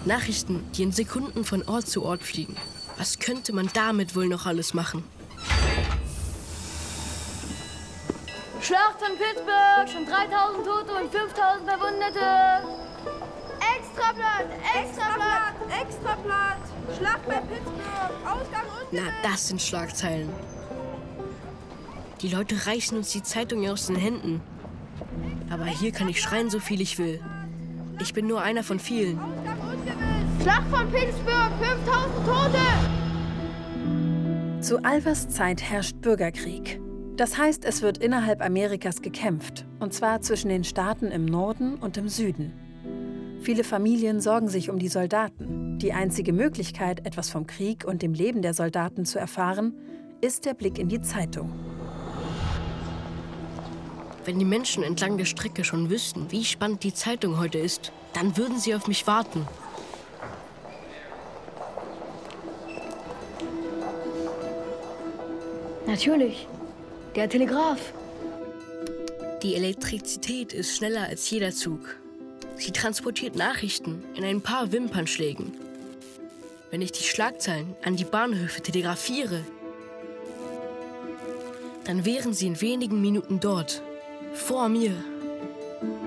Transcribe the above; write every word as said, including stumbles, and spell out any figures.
Nachrichten, die in Sekunden von Ort zu Ort fliegen. Was könnte man damit wohl noch alles machen? Schlacht von Pittsburgh, schon dreitausend Tote und fünftausend Verwundete. Extrablatt, Extrablatt, Extrablatt. Schlacht bei Pittsburgh, Ausgang ungewiss. Na, das sind Schlagzeilen. Die Leute reißen uns die Zeitung aus den Händen. Aber hier kann ich schreien, so viel ich will. Ich bin nur einer von vielen. Ausgang ungewiss. Schlacht von Pittsburgh, fünftausend Tote. Zu Alvers Zeit herrscht Bürgerkrieg. Das heißt, es wird innerhalb Amerikas gekämpft, und zwar zwischen den Staaten im Norden und im Süden. Viele Familien sorgen sich um die Soldaten. Die einzige Möglichkeit, etwas vom Krieg und dem Leben der Soldaten zu erfahren, ist der Blick in die Zeitung. Wenn die Menschen entlang der Strecke schon wüssten, wie spannend die Zeitung heute ist, dann würden sie auf mich warten. Natürlich. Der Telegraph. Die Elektrizität ist schneller als jeder Zug. Sie transportiert Nachrichten in ein paar Wimpernschlägen. Wenn ich die Schlagzeilen an die Bahnhöfe telegrafiere, dann wären sie in wenigen Minuten dort, vor mir.